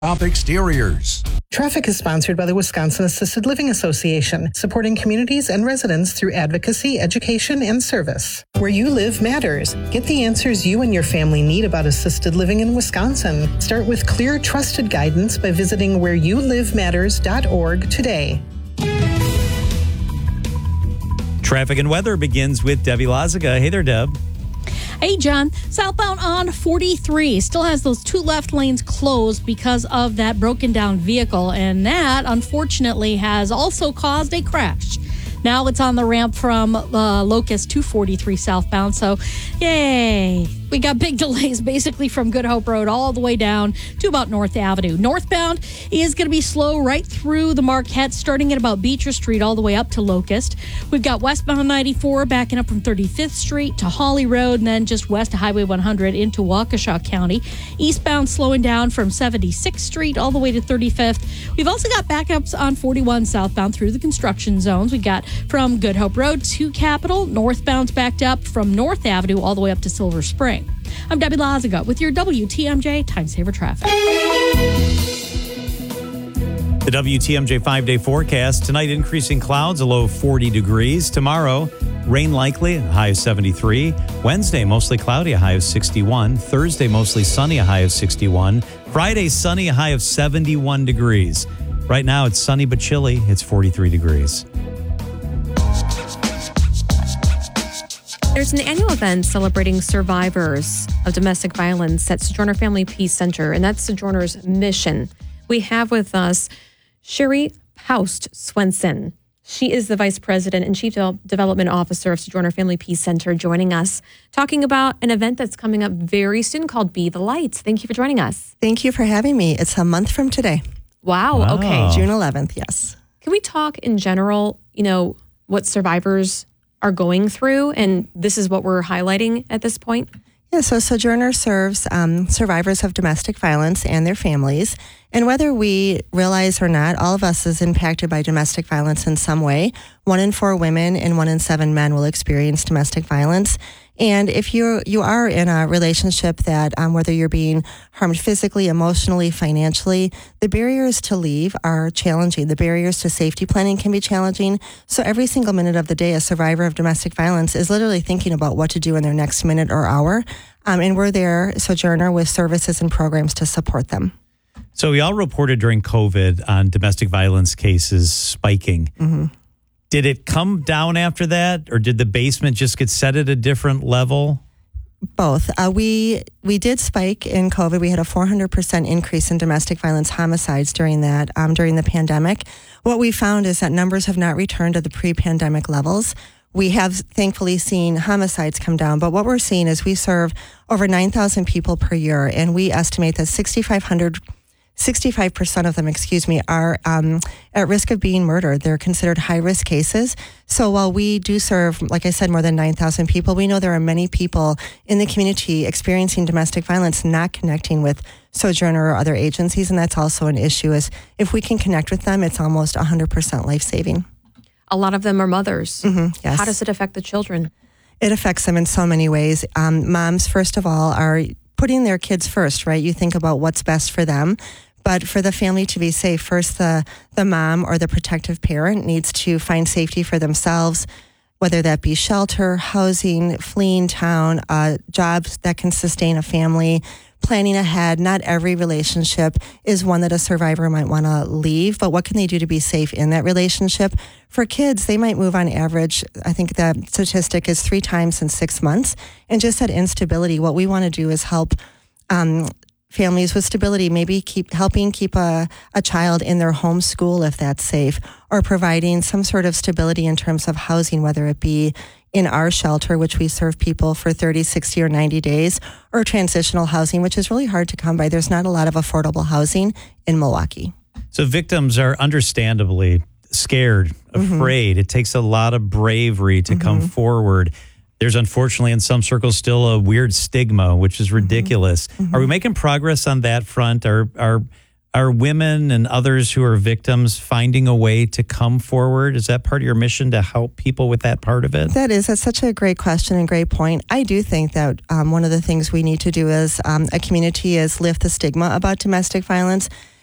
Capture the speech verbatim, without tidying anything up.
Top Exteriors. Traffic is sponsored by the Wisconsin Assisted Living Association, supporting communities and residents through advocacy, education, and service. Where you live matters. Get the answers you and your family need about assisted living in Wisconsin. Start with clear, trusted guidance by visiting where you live matters dot org today. Traffic and weather begins with Debbie Lazaga. Hey there, Deb. Hey, John. Southbound on forty-three still has those two left lanes closed because of that broken down vehicle. And that, unfortunately, has also caused a crash. Now it's on the ramp from uh, Locust to forty-three southbound. So, yay. We got big delays basically from Good Hope Road all the way down to about North Avenue. Northbound is going to be slow right through the Marquette, starting at about Beecher Street all the way up to Locust. We've got westbound ninety-four backing up from thirty-fifth Street to Holly Road, and then just west of Highway one hundred into Waukesha County. Eastbound slowing down from seventy-sixth Street all the way to thirty-fifth. We've also got backups on forty-one southbound through the construction zones. We got from Good Hope Road to Capitol. Northbound's backed up from North Avenue all the way up to Silver Spring. I'm Debbie Lazaga with your W T M J Time Saver Traffic. The W T M J five-day forecast. Tonight, increasing clouds, a low of forty degrees. Tomorrow, rain likely, a high of seventy-three. Wednesday, mostly cloudy, a high of sixty-one. Thursday, mostly sunny, a high of sixty-one. Friday, sunny, a high of seventy-one degrees. Right now, it's sunny but chilly. It's forty-three degrees. There's an annual event celebrating survivors of domestic violence at Sojourner Family Peace Center, and that's Sojourner's mission. We have with us Sherry Paust Swenson. She is the Vice President and Chief Development Officer of Sojourner Family Peace Center, joining us, talking about an event that's coming up very soon called Be the Light. Thank you for joining us. Thank you for having me. It's a month from today. Wow, wow. Okay. June eleventh, yes. Can we talk in general, you know, what survivors are going through, and this is what we're highlighting at this point? Yeah, so Sojourner serves um, survivors of domestic violence and their families. And whether we realize or not, all of us is impacted by domestic violence in some way. One in four women and one in seven men will experience domestic violence. And if you you are in a relationship that, um, whether you're being harmed physically, emotionally, financially, the barriers to leave are challenging. The barriers to safety planning can be challenging. So every single minute of the day, a survivor of domestic violence is literally thinking about what to do in their next minute or hour. Um, and we're there, Sojourner, with services and programs to support them. So we all reported during COVID on domestic violence cases spiking. Mm-hmm. Did it come down after that, or did the basement just get set at a different level? Both. Uh, we we did spike in COVID. We had a four hundred percent increase in domestic violence homicides during that, um, during the pandemic. What we found is that numbers have not returned to the pre-pandemic levels. We have thankfully seen homicides come down, but what we're seeing is we serve over nine thousand people per year, and we estimate that sixty-five hundred sixty-five percent of them, excuse me, are um, at risk of being murdered. They're considered high-risk cases. So while we do serve, like I said, more than nine thousand people, we know there are many people in the community experiencing domestic violence not connecting with Sojourner or other agencies, and that's also an issue. Is if we can connect with them, it's almost one hundred percent life-saving. A lot of them are mothers. Mm-hmm, yes. How does it affect the children? It affects them in so many ways. Um, moms, first of all, are putting their kids first, right? You think about what's best for them. But for the family to be safe, first the, the mom or the protective parent needs to find safety for themselves, whether that be shelter, housing, fleeing town, uh, jobs that can sustain a family, planning ahead. Not every relationship is one that a survivor might want to leave, but what can they do to be safe in that relationship? For kids, they might move on average. I think the statistic is three times in six months. And just that instability, what we want to do is help um, families with stability, maybe keep helping keep a, a child in their home school if that's safe, or providing some sort of stability in terms of housing, whether it be in our shelter, which we serve people for thirty, sixty, or ninety days, or transitional housing, which is really hard to come by. There's not a lot of affordable housing in Milwaukee. So victims are understandably scared, afraid. Mm-hmm. It takes a lot of bravery to mm-hmm. come forward. There's unfortunately in some circles still a weird stigma, which is ridiculous. Mm-hmm. Are we making progress on that front? Are are are women and others who are victims finding a way to come forward? Is that part of your mission to help people with that part of it? That is. That's such a great question and great point. I do think that um, one of the things we need to do as um, a community is lift the stigma about domestic violence.